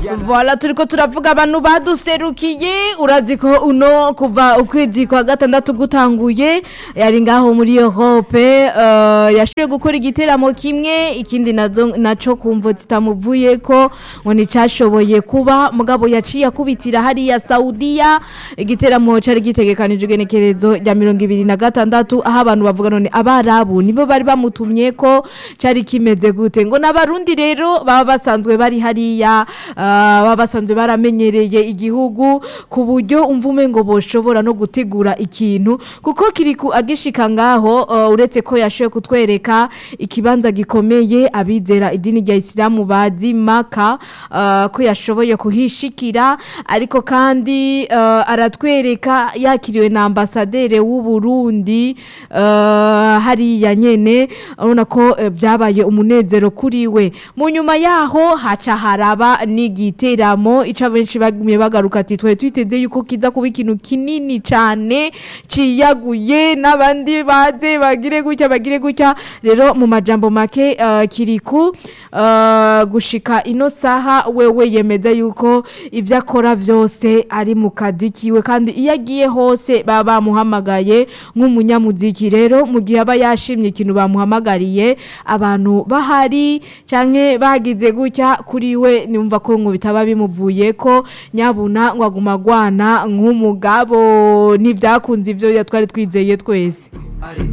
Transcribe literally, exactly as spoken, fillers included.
Voilà turiko turavuga abantu baduserukiye urazi ko uno kuva ukwezi kwa gatandatu gutanguye yari ngaho muri Europe uh, yashoboye gukora igiteramo kimwe ikindi nazo naco kumvo zitamuvuye ko ngo nicashoboye kuba mugabo yaciye akubitira hari ya Saudiya igiteramo cari gitegekanije genekerezo rya mirongo ibiri na gatandatu aho abantu bavuga none abarabu nibo bari bamutumye ko cari kimeze gute ngo nabarundi rero baba basanzwe bari hariya uh, baba basanzwe baramenyereye igihugu ku buryo umvume ngo boshobora no gutegura ikintu kuko kiriku agishika ngaho uh, uretse ko yashoye kutwereka ikibanza gikomeye abizera idini rya Islamu bazi Maka uh, ko yashoboye kuhishikira ariko kandi uh, aratwereka yakiriwe na ambasadere w'u Burundi uh, hariya nyene urabona ko uh, byabaye umunezero kuri we mu nyuma yaho haca haraba n'igiteramo ica benshi bagumye bagaruka ati twe twiteze yuko kiza kuba ikintu kinini cyane ciyaguye n'abandi baze bagire gutya bagire gutya rero mu majambo make uh, kiriku uh, gushika ino saha wewe yemeza yuko ivyo akora vyose ari mu kadikiwe kandi iyo agiye hose baba bamuhamagaye nk'umunyamuziki rero mu gihe aba yashimye ikintu bamuhamagariye abantu bahari canke bagize gutya kuri we nimva ko ngo bitaba bimuvuye ko nyabuna ngo aguma gwana nk'umugabo ntivyakunze ivyo yatwari twizeye twese.